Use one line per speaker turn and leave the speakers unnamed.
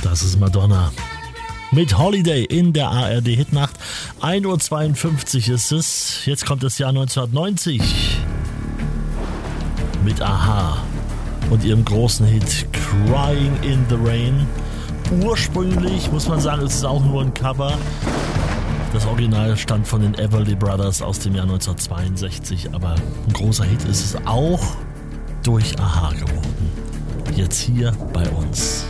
Das ist Madonna. Mit Holiday in der ARD Hitnacht. 1:52 Uhr ist es. Jetzt kommt das Jahr 1990. Mit Aha und ihrem großen Hit Crying in the Rain. Ursprünglich, muss man sagen, es ist auch nur ein Cover. Das Original stammt von den Everly Brothers aus dem Jahr 1962. Aber ein großer Hit ist es auch durch Aha geworden. Jetzt hier bei uns.